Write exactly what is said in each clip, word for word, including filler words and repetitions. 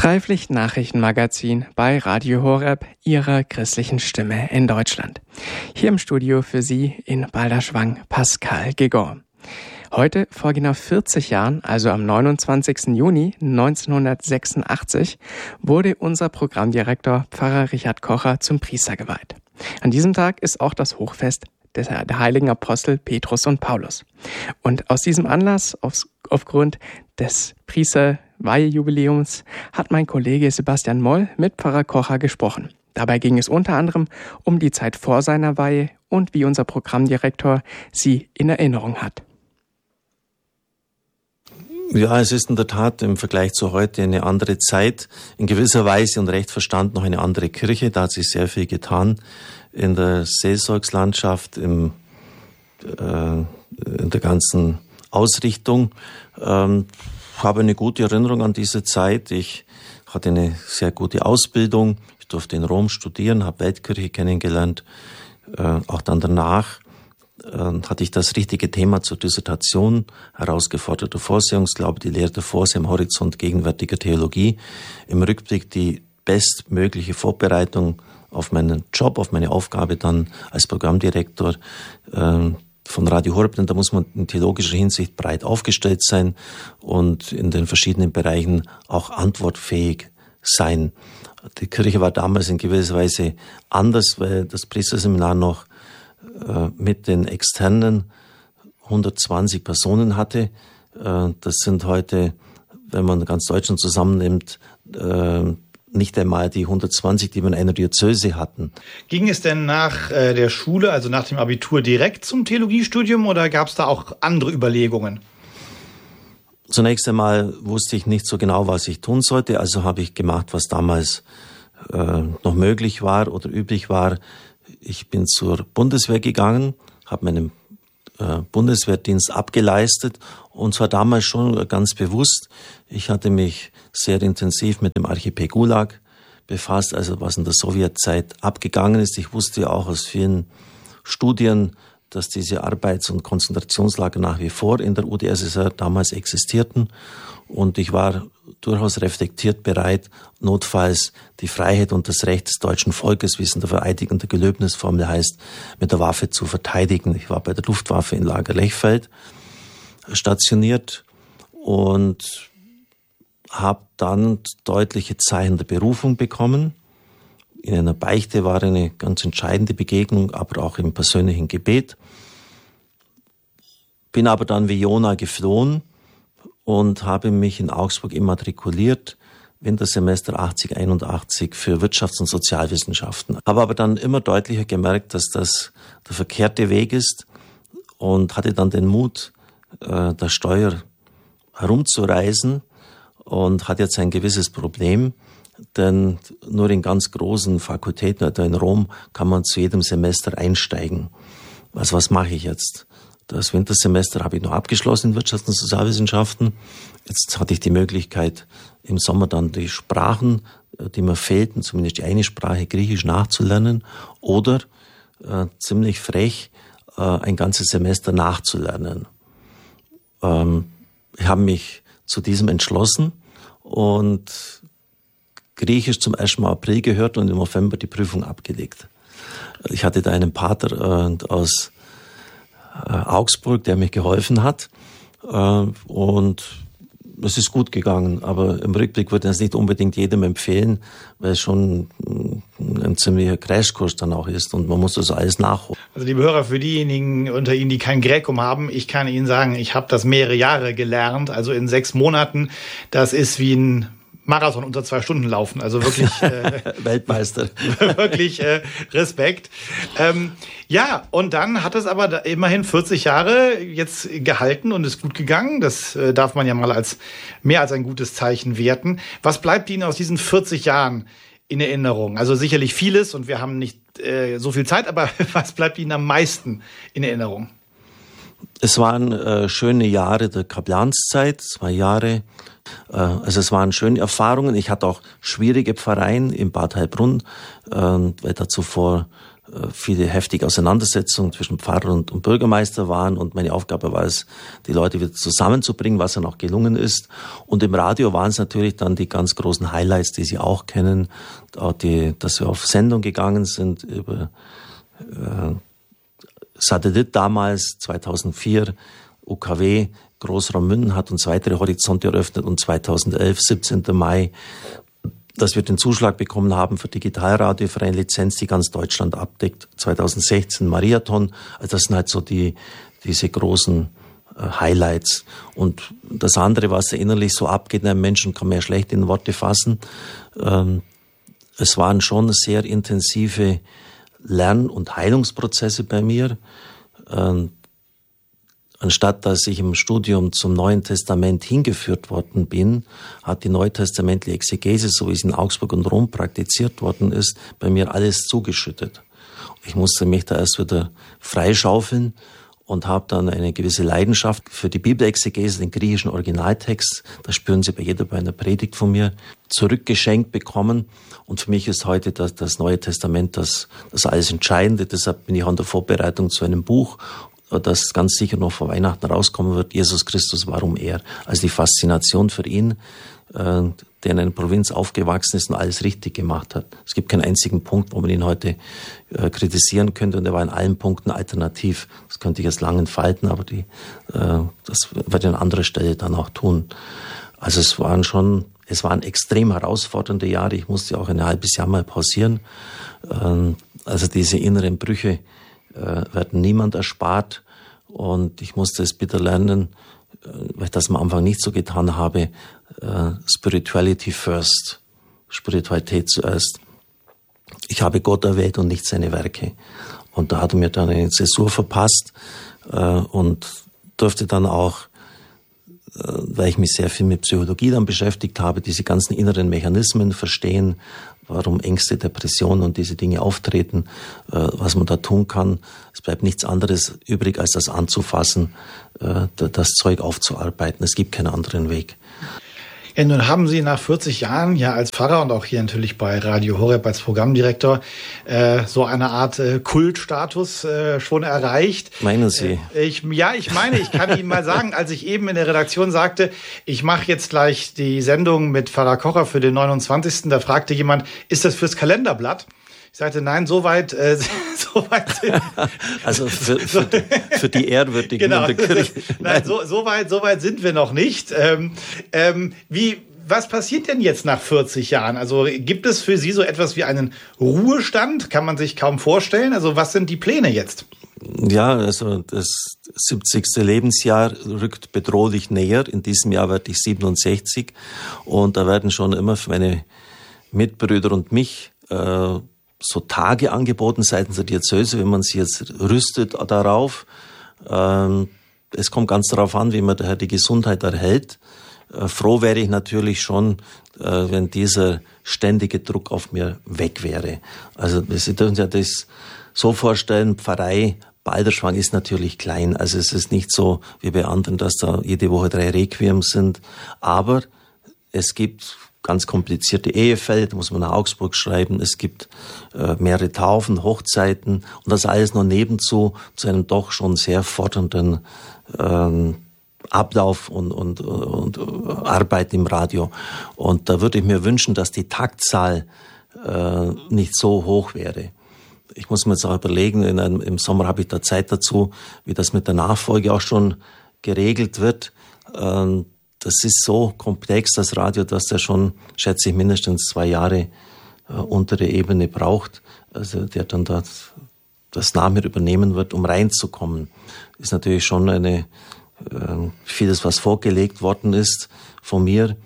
Freipflicht-Nachrichtenmagazin bei Radio Horeb, Ihrer christlichen Stimme in Deutschland. Hier im Studio für Sie in Balderschwang Pascal Gegor. Heute, vor genau vierzig Jahren, also am neunundzwanzigsten Juni neunzehnhundertsechsundachtzig, wurde unser Programmdirektor Pfarrer Richard Kocher zum Priester geweiht. An diesem Tag ist auch das Hochfest der heiligen Apostel Petrus und Paulus. Und aus diesem Anlass, aufs, aufgrund des Priesterweihejubiläums, hat mein Kollege Sebastian Moll mit Pfarrer Kocher gesprochen. Dabei ging es unter anderem um die Zeit vor seiner Weihe und wie unser Programmdirektor sie in Erinnerung hat. Ja, es ist in der Tat im Vergleich zu heute eine andere Zeit, in gewisser Weise und recht verstanden noch eine andere Kirche. Da hat sich sehr viel getan in der Seelsorgslandschaft, im, äh, in der ganzen Ausrichtung. Ähm, ich habe eine gute Erinnerung an diese Zeit. Ich hatte eine sehr gute Ausbildung. Ich durfte in Rom studieren, habe Weltkirche kennengelernt. Äh, auch dann danach hatte ich das richtige Thema zur Dissertation, herausgeforderter Vorsehungsglaube, die Lehre der Vorsehung im Horizont gegenwärtiger Theologie. Im Rückblick die bestmögliche Vorbereitung auf meinen Job, auf meine Aufgabe dann als Programmdirektor äh, von Radio Horeb, denn da muss man in theologischer Hinsicht breit aufgestellt sein und in den verschiedenen Bereichen auch antwortfähig sein. Die Kirche war damals in gewisser Weise anders, weil das Priesterseminar noch mit den externen hundertzwanzig Personen hatte. Das sind heute, wenn man ganz Deutschland zusammennimmt, nicht einmal die hundertzwanzig, die wir in einer Diözese hatten. Ging es denn nach der Schule, also nach dem Abitur, direkt zum Theologiestudium oder gab es da auch andere Überlegungen? Zunächst einmal wusste ich nicht so genau, was ich tun sollte, also habe ich gemacht, was damals äh, noch möglich war oder üblich war. Ich bin zur Bundeswehr gegangen, habe meinen äh, Bundeswehrdienst abgeleistet und zwar damals schon ganz bewusst. Ich hatte mich sehr intensiv mit dem Archipel Gulag befasst, also was in der Sowjetzeit abgegangen ist. Ich wusste ja auch aus vielen Studien, dass diese Arbeits- und Konzentrationslager nach wie vor in der U d S S R damals existierten. Und ich war durchaus reflektiert bereit, notfalls die Freiheit und das Recht des deutschen Volkes, wie es in der Vereidigung der Gelöbnisformel heißt, mit der Waffe zu verteidigen. Ich war bei der Luftwaffe in Lager Lechfeld stationiert und habe dann deutliche Zeichen der Berufung bekommen. In einer Beichte war eine ganz entscheidende Begegnung, aber auch im persönlichen Gebet. Bin aber dann wie Jona geflohen und habe mich in Augsburg immatrikuliert, Wintersemester achtzig einundachtzig für Wirtschafts- und Sozialwissenschaften. Habe aber dann immer deutlicher gemerkt, dass das der verkehrte Weg ist und hatte dann den Mut, äh, der Steuer herumzureisen und hatte jetzt ein gewisses Problem. Denn nur in ganz großen Fakultäten, etwa in Rom, kann man zu jedem Semester einsteigen. Also was mache ich jetzt? Das Wintersemester habe ich noch abgeschlossen in Wirtschafts- und Sozialwissenschaften. Jetzt hatte ich die Möglichkeit, im Sommer dann die Sprachen, die mir fehlten, zumindest die eine Sprache, Griechisch, nachzulernen oder äh, ziemlich frech äh, ein ganzes Semester nachzulernen. Ähm, ich habe mich zu diesem entschlossen und Griechisch zum ersten Mal April gehört und im November die Prüfung abgelegt. Ich hatte da einen Pater äh, aus äh, Augsburg, der mir geholfen hat äh, und es ist gut gegangen, aber im Rückblick würde ich es nicht unbedingt jedem empfehlen, weil es schon ein ziemlicher Crashkurs dann auch ist und man muss das alles nachholen. Also liebe Hörer, für diejenigen unter Ihnen, die kein Gräkum haben, ich kann Ihnen sagen, ich habe das mehrere Jahre gelernt, also in sechs Monaten, das ist wie ein Marathon unter zwei Stunden laufen, also wirklich äh, Weltmeister. Wirklich äh, Respekt. Ähm, ja, und dann hat es aber da immerhin vierzig Jahre jetzt gehalten und ist gut gegangen. Das äh, darf man ja mal als mehr als ein gutes Zeichen werten. Was bleibt Ihnen aus diesen vierzig Jahren in Erinnerung? Also sicherlich vieles und wir haben nicht äh, so viel Zeit, aber was bleibt Ihnen am meisten in Erinnerung? Es waren äh, schöne Jahre der Kaplanszeit, zwei Jahre. Äh, also es waren schöne Erfahrungen. Ich hatte auch schwierige Pfarreien in Bad Heilbrunn, äh, weil da zuvor viele heftige Auseinandersetzungen zwischen Pfarrer und, und Bürgermeister waren und meine Aufgabe war es, die Leute wieder zusammenzubringen, was dann auch gelungen ist. Und im Radio waren es natürlich dann die ganz großen Highlights, die Sie auch kennen, auch die, dass wir auf Sendung gegangen sind über äh, Satellit damals, zweitausendvier, U K W, Großraum Münden hat uns weitere Horizonte eröffnet und zweitausendelf, siebzehnten Mai, dass wir den Zuschlag bekommen haben für Digitalradio, für eine Lizenz, die ganz Deutschland abdeckt. zweitausendsechzehn Mariathon, also das sind halt so die diese großen äh, Highlights. Und das andere, was da innerlich so abgeht, einem Menschen kann man ja schlecht in Worte fassen. Ähm, es waren schon sehr intensive Lern- und Heilungsprozesse bei mir. Ähm, Anstatt dass ich im Studium zum Neuen Testament hingeführt worden bin, hat die neutestamentliche Exegese, so wie sie in Augsburg und Rom praktiziert worden ist, bei mir alles zugeschüttet. Ich musste mich da erst wieder freischaufeln und habe dann eine gewisse Leidenschaft für die Bibelexegese, den griechischen Originaltext, das spüren Sie bei jeder bei einer Predigt von mir, zurückgeschenkt bekommen. Und für mich ist heute das, das Neue Testament das, das alles Entscheidende. Deshalb bin ich an der Vorbereitung zu einem Buch, das ganz sicher noch vor Weihnachten rauskommen wird, Jesus Christus, warum er? Also die Faszination für ihn, äh, der in einer Provinz aufgewachsen ist und alles richtig gemacht hat. Es gibt keinen einzigen Punkt, wo man ihn heute äh, kritisieren könnte, und er war in allen Punkten alternativ. Das könnte ich jetzt lang entfalten, aber die, äh, das werde ich an anderer Stelle dann auch tun. Also es waren schon, es waren extrem herausfordernde Jahre. Ich musste auch ein halbes Jahr mal pausieren. Ähm, also diese inneren Brüche werden niemand erspart, und ich musste es bitter lernen, weil ich das am Anfang nicht so getan habe, Spirituality first, Spiritualität zuerst. Ich habe Gott erwählt und nicht seine Werke, und da hat er mir dann eine Zäsur verpasst und durfte dann auch, weil ich mich sehr viel mit Psychologie dann beschäftigt habe, diese ganzen inneren Mechanismen verstehen, warum Ängste, Depressionen und diese Dinge auftreten, äh, was man da tun kann. Es bleibt nichts anderes übrig, als das anzufassen, äh, das Zeug aufzuarbeiten. Es gibt keinen anderen Weg. Ja, nun haben Sie nach vierzig Jahren ja als Pfarrer und auch hier natürlich bei Radio Horeb als Programmdirektor äh, so eine Art äh, Kultstatus äh, schon erreicht. Meinen Sie? Äh, ich, ja, ich meine, ich kann Ihnen mal sagen, als ich eben in der Redaktion sagte, ich mache jetzt gleich die Sendung mit Pfarrer Kocher für den neunundzwanzigsten, da fragte jemand, ist das fürs Kalenderblatt? Ich sagte, nein, so weit, äh, so weit sind Also für, für, für die Ehrwürdigen genau. in der Kirche. Nein, so, so weit, so weit sind wir noch nicht. Ähm, ähm, wie, was passiert denn jetzt nach vierzig Jahren? Also gibt es für Sie so etwas wie einen Ruhestand? Kann man sich kaum vorstellen. Also was sind die Pläne jetzt? Ja, also das siebzigste Lebensjahr rückt bedrohlich näher. In diesem Jahr werde ich siebenundsechzig, und da werden schon immer für meine Mitbrüder und mich äh, so Tage angeboten seitens der Diözese, wenn man sich jetzt rüstet darauf. Ähm, es kommt ganz darauf an, wie man daher die Gesundheit erhält. Äh, froh wäre ich natürlich schon, äh, wenn dieser ständige Druck auf mir weg wäre. Also Sie dürfen sich das so vorstellen, Pfarrei Balderschwang ist natürlich klein. Also es ist nicht so wie bei anderen, dass da jede Woche drei Requiems sind. Aber es gibt ganz komplizierte Ehefälle, da muss man nach Augsburg schreiben. Es gibt äh, mehrere Taufen, Hochzeiten, und das alles noch nebenzu zu einem doch schon sehr fordernden ähm, Ablauf und, und, und, und Arbeit im Radio. Und da würde ich mir wünschen, dass die Taktzahl äh, nicht so hoch wäre. Ich muss mir jetzt auch überlegen, in einem, im Sommer habe ich da Zeit dazu, wie das mit der Nachfolge auch schon geregelt wird. Ähm, Das ist so komplex, das Radio, dass der schon, schätze ich, mindestens zwei Jahre äh, untere Ebene braucht, also der dann das, das nach mir übernehmen wird, um reinzukommen. Ist natürlich schon eine äh, vieles, was vorgelegt worden ist von mir.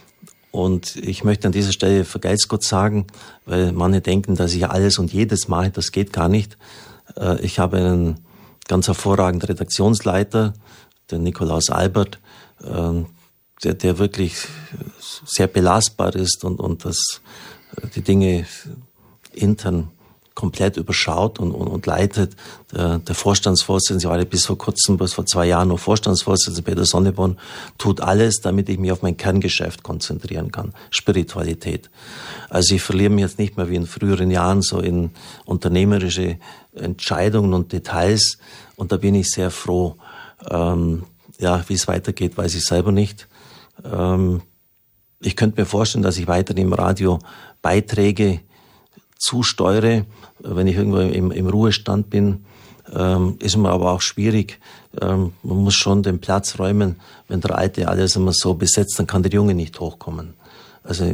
Und ich möchte an dieser Stelle vergelt's Gott sagen, weil manche denken, dass ich alles und jedes mache. Das geht gar nicht. Äh, ich habe einen ganz hervorragenden Redaktionsleiter, den Nikolaus Albert, äh, Der, der wirklich sehr belastbar ist und, und das, die Dinge intern komplett überschaut und, und, und leitet. Der, der Vorstandsvorsitzende, ich war bis vor kurzem, bis vor zwei Jahren noch Vorstandsvorsitzender, Peter Sonneborn, tut alles, damit ich mich auf mein Kerngeschäft konzentrieren kann, Spiritualität. Also ich verliere mich jetzt nicht mehr wie in früheren Jahren so in unternehmerische Entscheidungen und Details, und da bin ich sehr froh. Ähm, ja, wie es weitergeht, weiß ich selber nicht. Ähm, ich könnte mir vorstellen, dass ich weiter im Radio Beiträge zusteuere, wenn ich irgendwo im, im Ruhestand bin. Ähm, ist mir aber auch schwierig. Ähm, man muss schon den Platz räumen. Wenn der Alte alles immer so besetzt, dann kann der Junge nicht hochkommen. Also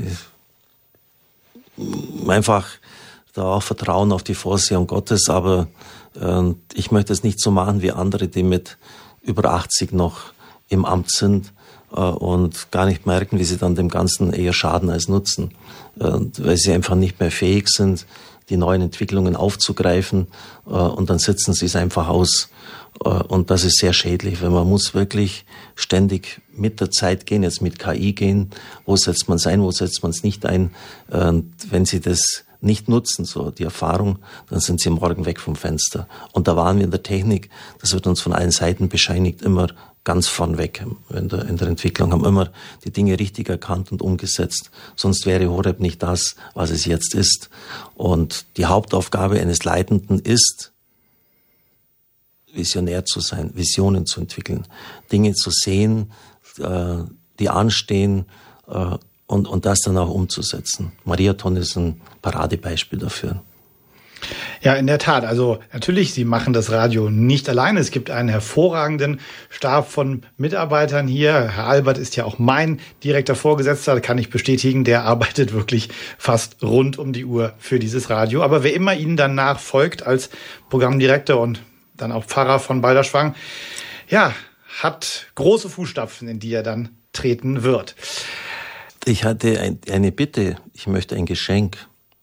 einfach da auch Vertrauen auf die Vorsehung Gottes, aber äh, ich möchte es nicht so machen wie andere, die mit über achtzig noch im Amt sind äh, und gar nicht merken, wie sie dann dem Ganzen eher schaden als nutzen, äh, weil sie einfach nicht mehr fähig sind, die neuen Entwicklungen aufzugreifen, äh, und dann sitzen sie es einfach aus. Äh, und das ist sehr schädlich, weil man muss wirklich ständig mit der Zeit gehen, jetzt mit K I gehen. Wo setzt man es ein, wo setzt man es nicht ein? Äh, wenn sie das nicht nutzen, so die Erfahrung, dann sind sie morgen weg vom Fenster. Und da waren wir in der Technik, das wird uns von allen Seiten bescheinigt, immer ganz vorn weg in der, in der Entwicklung, haben immer die Dinge richtig erkannt und umgesetzt. Sonst wäre Horeb nicht das, was es jetzt ist. Und die Hauptaufgabe eines Leitenden ist, visionär zu sein, Visionen zu entwickeln, Dinge zu sehen, äh, die anstehen, äh, Und, und das dann auch umzusetzen. Mariathon ist ein Paradebeispiel dafür. Ja, in der Tat. Also natürlich, Sie machen das Radio nicht alleine. Es gibt einen hervorragenden Stab von Mitarbeitern hier. Herr Albert ist ja auch mein direkter Vorgesetzter, kann ich bestätigen. Der arbeitet wirklich fast rund um die Uhr für dieses Radio. Aber wer immer Ihnen dann nachfolgt als Programmdirektor und dann auch Pfarrer von Balderschwang, ja, hat große Fußstapfen, in die er dann treten wird. Ich hatte ein, eine Bitte, ich möchte ein Geschenk.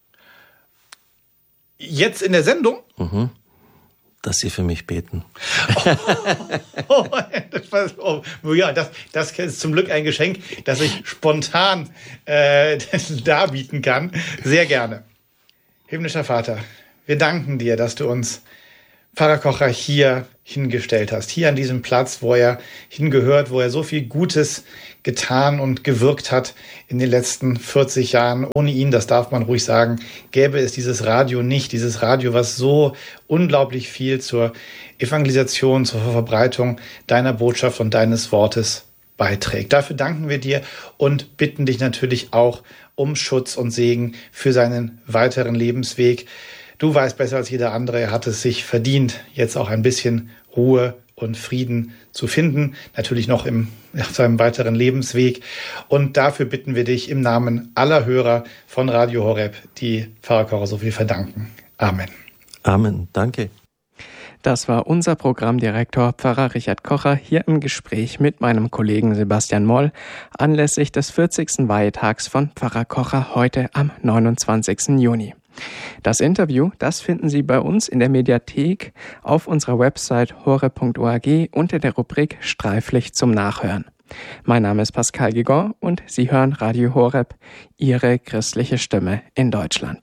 Jetzt in der Sendung? Mhm. Dass Sie für mich beten. Oh, oh, das, oh, ja, das, das ist zum Glück ein Geschenk, das ich spontan äh, darbieten kann. Sehr gerne. Himmlischer Vater, wir danken dir, dass du uns Pfarrer Kocher hier hingestellt hast, hier an diesem Platz, wo er hingehört, wo er so viel Gutes getan und gewirkt hat in den letzten vierzig Jahren. Ohne ihn, das darf man ruhig sagen, gäbe es dieses Radio nicht, dieses Radio, was so unglaublich viel zur Evangelisation, zur Verbreitung deiner Botschaft und deines Wortes beiträgt. Dafür danken wir dir und bitten dich natürlich auch um Schutz und Segen für seinen weiteren Lebensweg. Du weißt besser als jeder andere, er hat es sich verdient, jetzt auch ein bisschen Ruhe und Frieden zu finden, natürlich noch im, auf seinem weiteren Lebensweg. Und dafür bitten wir dich im Namen aller Hörer von Radio Horeb, die Pfarrer Kocher so viel verdanken. Amen. Amen, danke. Das war unser Programmdirektor Pfarrer Richard Kocher hier im Gespräch mit meinem Kollegen Sebastian Moll anlässlich des vierzigsten Weihetags von Pfarrer Kocher heute am neunundzwanzigsten Juni. Das Interview, das finden Sie bei uns in der Mediathek auf unserer Website horeb punkt org unter der Rubrik Streiflicht zum Nachhören. Mein Name ist Pascal Gigon und Sie hören Radio Horeb, Ihre christliche Stimme in Deutschland.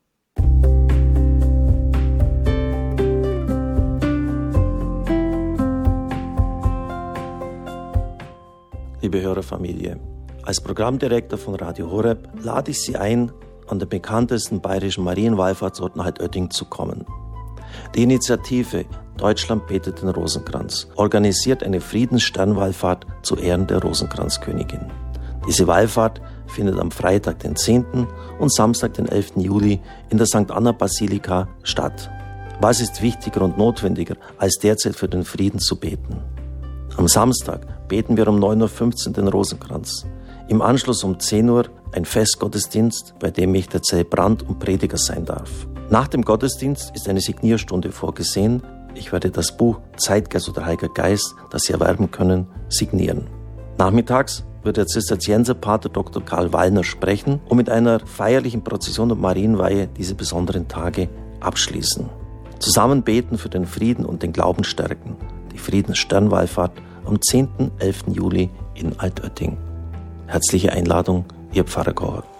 Liebe Hörerfamilie, als Programmdirektor von Radio Horeb lade ich Sie ein, an den bekanntesten bayerischen Marienwallfahrtsort nach Altötting zu kommen. Die Initiative Deutschland betet den Rosenkranz organisiert eine Friedenssternwallfahrt zu Ehren der Rosenkranzkönigin. Diese Wallfahrt findet am Freitag, den zehnten und Samstag, den elften Juli in der Sankt Anna Basilika statt. Was ist wichtiger und notwendiger, als derzeit für den Frieden zu beten? Am Samstag beten wir um neun Uhr fünfzehn den Rosenkranz. Im Anschluss um zehn Uhr ein Festgottesdienst, bei dem ich der Zelebrant und Prediger sein darf. Nach dem Gottesdienst ist eine Signierstunde vorgesehen. Ich werde das Buch Zeitgeist oder Heiliger Geist, das Sie erwerben können, signieren. Nachmittags wird der Zisterzienserpater Doktor Karl Wallner sprechen und mit einer feierlichen Prozession und Marienweihe diese besonderen Tage abschließen. Zusammen beten für den Frieden und den Glauben stärken. Die Friedenssternwallfahrt am zehnten und elften Juli in Altötting. Herzliche Einladung, Ihr Pfarrer Kocher.